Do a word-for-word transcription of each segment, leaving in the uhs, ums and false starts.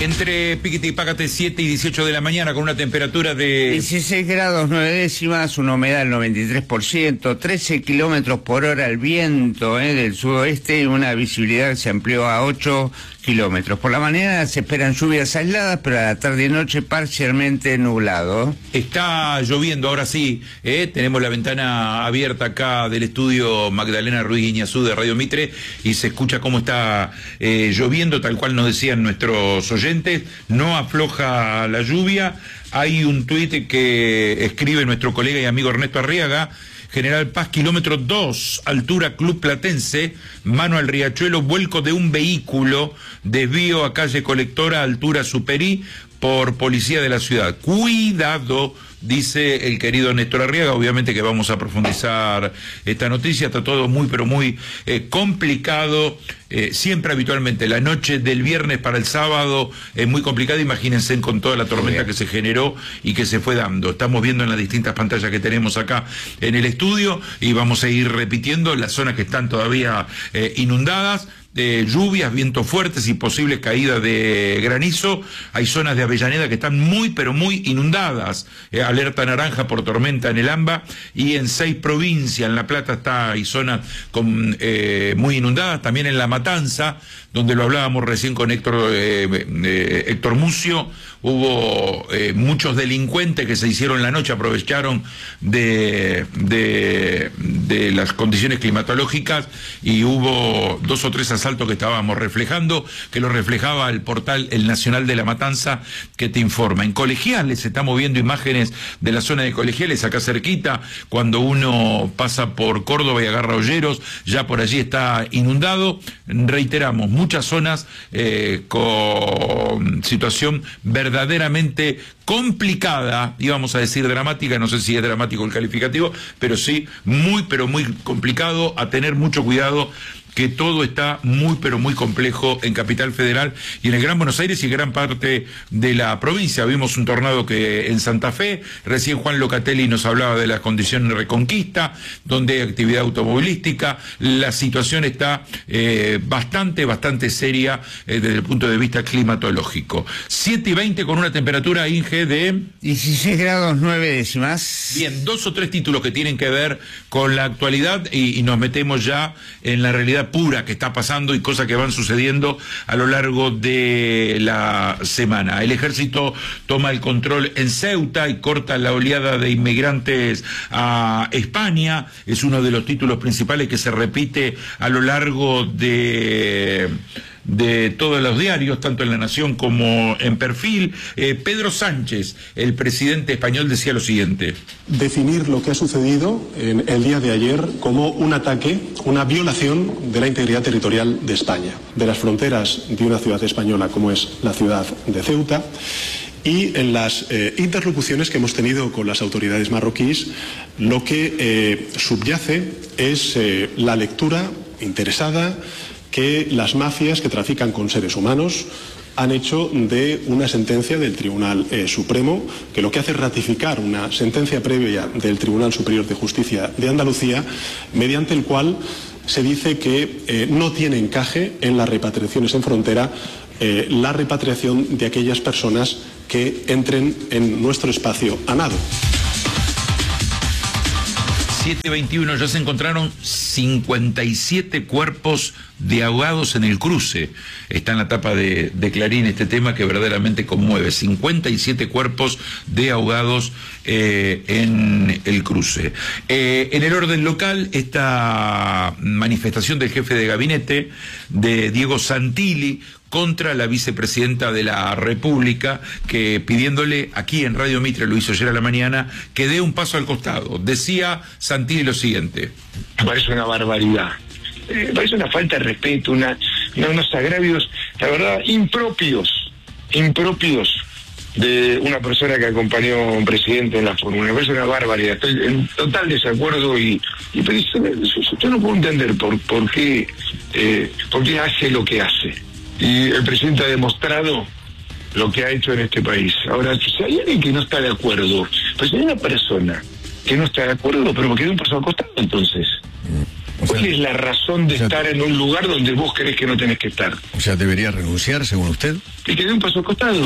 Entre Piquete y Pácate, siete y dieciocho de la mañana, con una temperatura de dieciséis grados nueve décimas, una humedad del noventa y tres por ciento, trece kilómetros por hora el viento eh, del sudoeste y una visibilidad que se amplió a ocho kilómetros. Por la mañana se esperan lluvias aisladas, pero a la tarde y noche parcialmente nublado. Está lloviendo, ahora sí, eh, tenemos la ventana abierta acá del estudio Magdalena Ruiz Guiñazú de Radio Mitre y se escucha cómo está eh, lloviendo, tal cual nos decían nuestros oyentes. No afloja la lluvia. Hay un tuit que escribe nuestro colega y amigo Ernesto Arriaga: General Paz, kilómetro dos, altura Club Platense, mano al riachuelo, vuelco de un vehículo, desvío a calle Colectora, altura Superí, por policía de la ciudad. Cuidado, dice el querido Néstor Arriaga. Obviamente que vamos a profundizar esta noticia. Está todo muy, pero muy eh, complicado. Eh, siempre habitualmente la noche del viernes para el sábado es muy complicada. Imagínense con toda la tormenta que se generó y que se fue dando. Estamos viendo en las distintas pantallas que tenemos acá en el estudio y vamos a ir repitiendo las zonas que están todavía eh, inundadas. De lluvias, vientos fuertes y posibles caídas de granizo. Hay zonas de Avellaneda que están muy, pero muy inundadas. Eh, alerta naranja por tormenta en el AMBA y en seis provincias. En La Plata está, hay zonas con, eh, muy inundadas. También en La Matanza, donde lo hablábamos recién con Héctor, eh, eh, Héctor Mucio, hubo eh, muchos delincuentes que se hicieron la noche, aprovecharon de, de, de las condiciones climatológicas y hubo dos o tres asaltos que estábamos reflejando, que lo reflejaba el portal El Nacional de La Matanza, que te informa. En Colegiales, estamos viendo imágenes de la zona de Colegiales, acá cerquita, cuando uno pasa por Córdoba y agarra Olleros, ya por allí está inundado. Reiteramos, muchas zonas eh, con situación verdaderamente complicada, íbamos a decir dramática, no sé si es dramático el calificativo, pero sí muy, pero muy complicado, a tener mucho cuidado, que todo está muy, pero muy complejo en Capital Federal y en el Gran Buenos Aires y gran parte de la provincia. Vimos un tornado que en Santa Fe, recién Juan Locatelli nos hablaba de las condiciones de Reconquista, donde hay actividad automovilística. La situación está eh, bastante, bastante seria eh, desde el punto de vista climatológico. siete y veinte con una temperatura, Inge, de dieciséis grados nueve décimas. Bien, dos o tres títulos que tienen que ver con la actualidad y, y nos metemos ya en la realidad pura que está pasando y cosas que van sucediendo a lo largo de la semana. El ejército toma el control en Ceuta y corta la oleada de inmigrantes a España. Es uno de los títulos principales que se repite a lo largo de de todos los diarios, tanto en La Nación como en Perfil. eh, Pedro Sánchez, el presidente español, decía lo siguiente: definir lo que ha sucedido en el día de ayer como un ataque, una violación de la integridad territorial de España, de las fronteras de una ciudad española como es la ciudad de Ceuta. Y en las eh, interlocuciones que hemos tenido con las autoridades marroquíes, lo que eh, subyace es eh, la lectura interesada que las mafias que trafican con seres humanos han hecho de una sentencia del Tribunal eh, Supremo, que lo que hace es ratificar una sentencia previa del Tribunal Superior de Justicia de Andalucía, mediante el cual se dice que eh, no tiene encaje en las repatriaciones en frontera eh, la repatriación de aquellas personas que entren en nuestro espacio a nado. siete veintiuno, ya se encontraron cincuenta y siete cuerpos de ahogados en el cruce. Está en la tapa de, de Clarín este tema que verdaderamente conmueve. cincuenta y siete cuerpos de ahogados eh, en el cruce. Eh, en el orden local, esta manifestación del jefe de gabinete, de Diego Santilli, contra la vicepresidenta de la República, que pidiéndole, aquí en Radio Mitre, lo hizo ayer a la mañana, que dé un paso al costado. Decía Santilli lo siguiente: me parece una barbaridad, eh, me parece una falta de respeto, una, una, unos agravios, la verdad, impropios, impropios de una persona que acompañó a un presidente en la fórmula. Me parece una barbaridad, estoy en total desacuerdo y, y pero yo no puedo entender por, por, qué, eh, por qué hace lo que hace. Y el presidente ha demostrado lo que ha hecho en este país. Ahora, si hay alguien que no está de acuerdo, pues hay una persona que no está de acuerdo, pero que dé un paso al costado, entonces. ¿Cuál es la razón de estar en un lugar donde vos crees que no tenés que estar? O sea, ¿debería renunciar, según usted? Y que dé un paso al costado.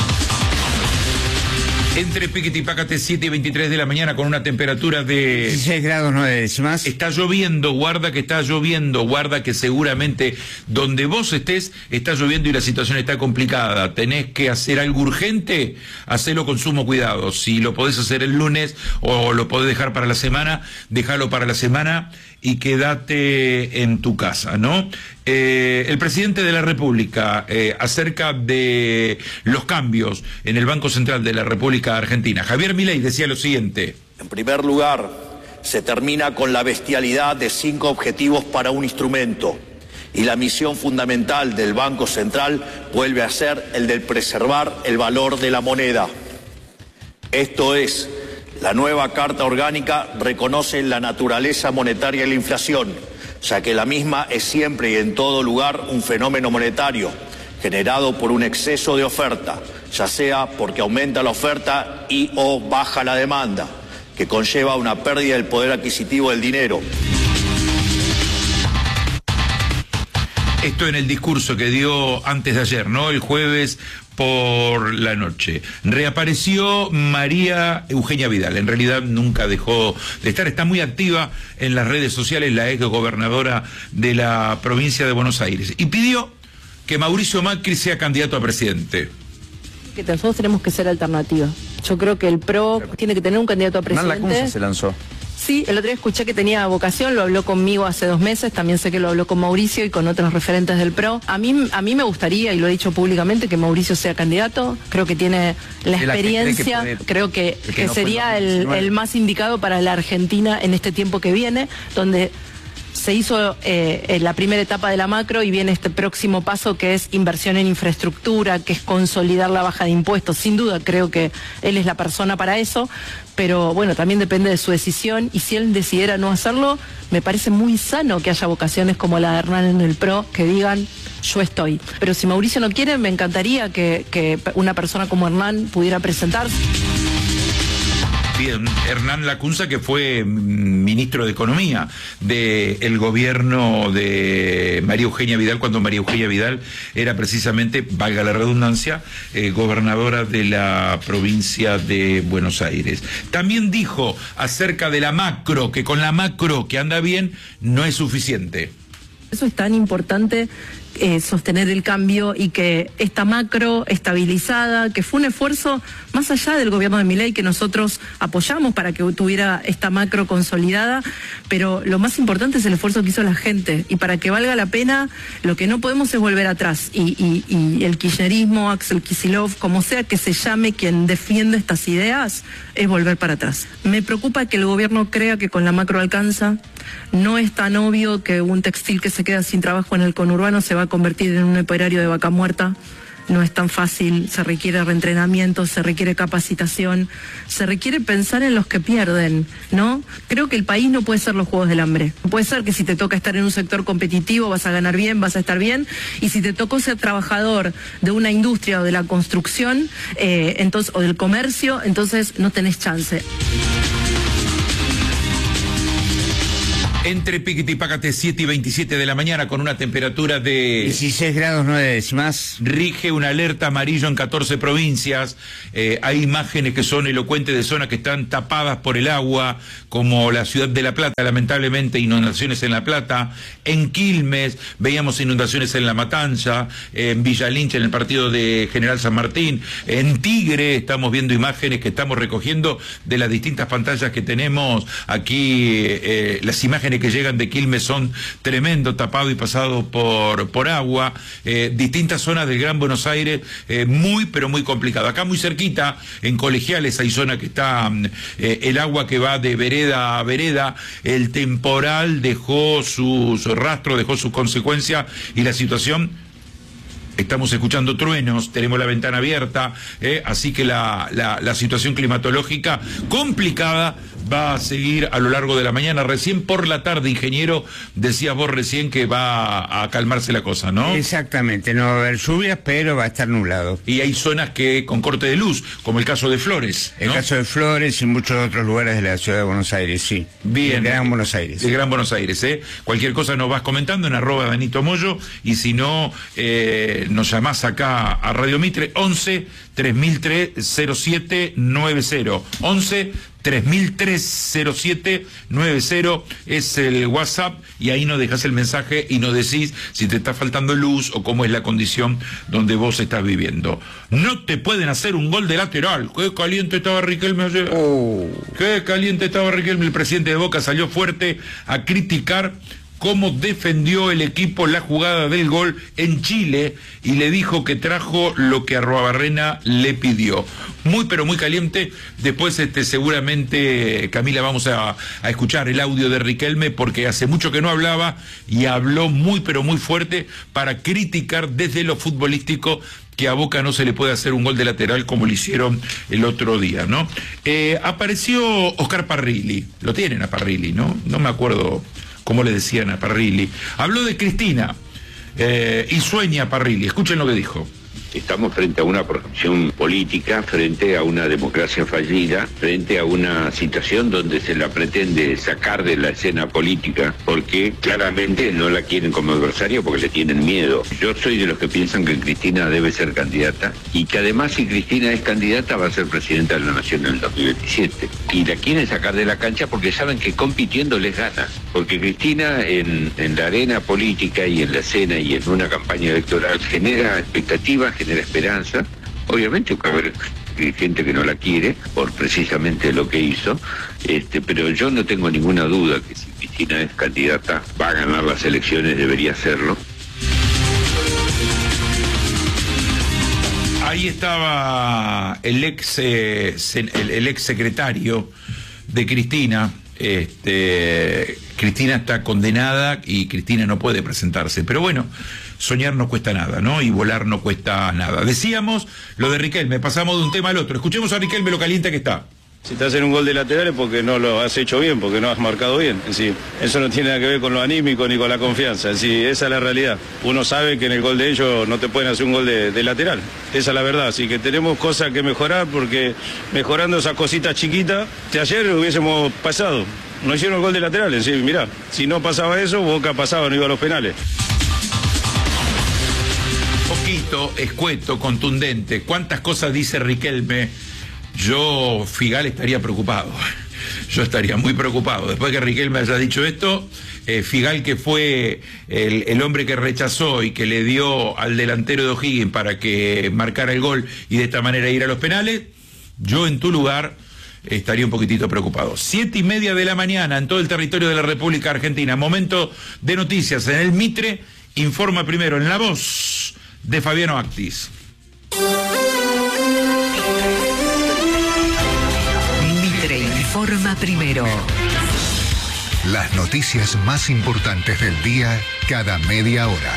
Entre Piquete y Pácate, siete y veintitrés de la mañana, con una temperatura de dieciséis grados nueve décimas. Está lloviendo, guarda que está lloviendo, guarda que seguramente donde vos estés está lloviendo y la situación está complicada. Tenés que hacer algo urgente, hacelo con sumo cuidado. Si lo podés hacer el lunes o lo podés dejar para la semana, déjalo para la semana y quédate en tu casa, ¿no? Eh, el presidente de la República, eh, acerca de los cambios en el Banco Central de la República Argentina, Javier Milei decía lo siguiente. En primer lugar, se termina con la bestialidad de cinco objetivos para un instrumento, y la misión fundamental del Banco Central vuelve a ser el de preservar el valor de la moneda. Esto es, la nueva Carta Orgánica reconoce la naturaleza monetaria de la inflación, ya que la misma es siempre y en todo lugar un fenómeno monetario generado por un exceso de oferta, ya sea porque aumenta la oferta y o baja la demanda, que conlleva una pérdida del poder adquisitivo del dinero. Esto en el discurso que dio antes de ayer, ¿no? El jueves por la noche. Reapareció María Eugenia Vidal. En realidad nunca dejó de estar. Está muy activa en las redes sociales, la ex gobernadora de la provincia de Buenos Aires. Y pidió que Mauricio Macri sea candidato a presidente. Que nosotros tenemos que ser alternativa. Yo creo que el P R O tiene que tener un candidato a presidente. Hernán Lacunza se lanzó. Sí, el otro día escuché que tenía vocación, lo habló conmigo hace dos meses, también sé que lo habló con Mauricio y con otros referentes del P R O. A mí, a mí me gustaría, y lo he dicho públicamente, que Mauricio sea candidato. Creo que tiene la experiencia, que puede, creo que, que, que no sería el, el más indicado para la Argentina en este tiempo que viene, donde se hizo eh, la primera etapa de la macro y viene este próximo paso que es inversión en infraestructura, que es consolidar la baja de impuestos. Sin duda creo que él es la persona para eso, pero bueno, también depende de su decisión, y si él decidiera no hacerlo, me parece muy sano que haya vocaciones como la de Hernán en el P R O que digan yo estoy. Pero si Mauricio no quiere, me encantaría que, que una persona como Hernán pudiera presentarse. Bien, Hernán Lacunza, que fue ministro de Economía del gobierno de María Eugenia Vidal, cuando María Eugenia Vidal era precisamente, valga la redundancia, eh, gobernadora de la provincia de Buenos Aires. También dijo acerca de la macro, que con la macro que anda bien no es suficiente. Eso es tan importante. Eh, sostener el cambio, y que esta macro estabilizada, que fue un esfuerzo más allá del gobierno de Milei que nosotros apoyamos para que tuviera esta macro consolidada, pero lo más importante es el esfuerzo que hizo la gente, y para que valga la pena lo que no podemos es volver atrás, y, y, y el kirchnerismo, Axel Kicillof, como sea que se llame quien defiende estas ideas, es volver para atrás. Me preocupa que el gobierno crea que con la macro alcanza. No es tan obvio que un textil que se queda sin trabajo en el conurbano se va a convertir en un operario de vaca muerta. No es tan fácil, se requiere reentrenamiento, se requiere capacitación, se requiere pensar en los que pierden, ¿no? Creo que el país no puede ser los juegos del hambre. No puede ser que si te toca estar en un sector competitivo vas a ganar bien, vas a estar bien, y si te tocó ser trabajador de una industria o de la construcción, eh, entonces, o del comercio, entonces no tenés chance. Entre Piquete y Pácate, siete y veintisiete de la mañana, con una temperatura de dieciséis grados nueve décimas. Rige una alerta amarillo en catorce provincias. Eh, hay imágenes que son elocuentes de zonas que están tapadas por el agua, como la ciudad de La Plata, lamentablemente, inundaciones en La Plata. En Quilmes veíamos inundaciones en La Matanza, en Villa Lynch, en el partido de General San Martín. En Tigre estamos viendo imágenes que estamos recogiendo de las distintas pantallas que tenemos aquí. Eh, las imágenes que llegan de Quilmes son tremendo, tapado y pasado por, por agua. Eh, distintas zonas del Gran Buenos Aires, eh, muy pero muy complicado. Acá muy cerquita, en Colegiales, hay zona que está eh, el agua que va de vereda a vereda. El temporal dejó su, su rastro, dejó sus consecuencias, y la situación... Estamos escuchando truenos, tenemos la ventana abierta, eh, así que la, la, la situación climatológica complicada va a seguir a lo largo de la mañana. Recién por la tarde, ingeniero, decías vos recién que va a calmarse la cosa, ¿no? Exactamente, no va a haber lluvias, pero va a estar nublado. Y hay zonas que con corte de luz, como el caso de Flores, ¿no? El caso de Flores y muchos otros lugares de la ciudad de Buenos Aires, sí. Bien. El Gran Buenos Aires. El Gran Buenos Aires, ¿eh? Cualquier cosa nos vas comentando en arroba Danito Moyo, y si no, eh, nos llamás acá a Radio Mitre, once tres mil tres cero siete nueve cero. once tres mil tres cero siete nueve cero es el WhatsApp, y ahí nos dejas el mensaje y nos decís si te está faltando luz o cómo es la condición donde vos estás viviendo. No te pueden hacer un gol de lateral. Qué caliente estaba Riquelme ayer. Oh. Qué caliente estaba Riquelme. El presidente de Boca salió fuerte a criticar cómo defendió el equipo la jugada del gol en Chile, y le dijo que trajo lo que Arruabarrena le pidió. Muy pero muy caliente. Después este seguramente, Camila, vamos a, a escuchar el audio de Riquelme, porque hace mucho que no hablaba y habló muy pero muy fuerte para criticar desde lo futbolístico que a Boca no se le puede hacer un gol de lateral como lo hicieron el otro día, ¿no? Eh, apareció Oscar Parrilli. Lo tienen a Parrilli, ¿no? No me acuerdo como le decían a Parrilli. Habló de Cristina eh, y sueña Parrilli. Escuchen lo que dijo. Estamos frente a una corrupción política, frente a una democracia fallida, frente a una situación donde se la pretende sacar de la escena política, porque claramente no la quieren como adversario porque le tienen miedo. Yo soy de los que piensan que Cristina debe ser candidata, y que además, si Cristina es candidata, va a ser presidenta de la Nación en el dos mil veintisiete. Y la quieren sacar de la cancha porque saben que compitiendo les gana. Porque Cristina en, en la arena política y en la escena y en una campaña electoral genera expectativas, genera esperanza. Obviamente va a haber gente que no la quiere por precisamente lo que hizo, este, pero yo no tengo ninguna duda que si Cristina es candidata va a ganar las elecciones, debería hacerlo. Ahí estaba el ex eh, el, el ex secretario de Cristina. Este, Cristina está condenada y Cristina no puede presentarse, pero bueno, soñar no cuesta nada, ¿no? Y volar no cuesta nada. Decíamos lo de Riquelme, pasamos de un tema al otro. Escuchemos a Riquelme lo caliente que está. Si te hacen un gol de lateral es porque no lo has hecho bien, porque no has marcado bien. En sí, eso no tiene nada que ver con lo anímico ni con la confianza. En sí, esa es la realidad. Uno sabe que en el gol de ellos no te pueden hacer un gol de, de lateral. Esa es la verdad. Así que tenemos cosas que mejorar, porque mejorando esas cositas chiquitas, de ayer hubiésemos pasado. No hicieron el gol de lateral. En sí, mirá, si no pasaba eso, Boca pasaba, no iba a los penales. Poquito, escueto, contundente. ¿Cuántas cosas dice Riquelme? Yo, Figal, estaría preocupado. Yo estaría muy preocupado. Después que Riquelme haya dicho esto, eh, Figal, que fue el, el hombre que rechazó y que le dio al delantero de O'Higgins para que marcara el gol y de esta manera ir a los penales, yo en tu lugar estaría un poquitito preocupado. Siete y media de la mañana en todo el territorio de la República Argentina. Momento de noticias en el Mitre. Informa primero en la voz de Fabiano Actis. Mitre informa primero. Las noticias más importantes del día cada media hora.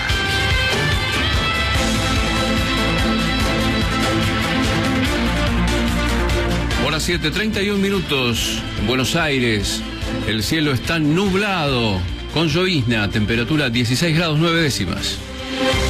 Hora siete, treinta y un minutos en Buenos Aires. El cielo está nublado con llovizna, temperatura dieciséis grados nueve décimas.